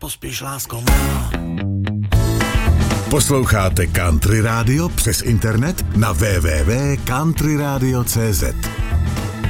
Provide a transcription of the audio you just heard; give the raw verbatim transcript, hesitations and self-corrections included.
pospíš, lásko má. Posloucháte Country Radio přes internet na w w w tečka country radio tečka c z.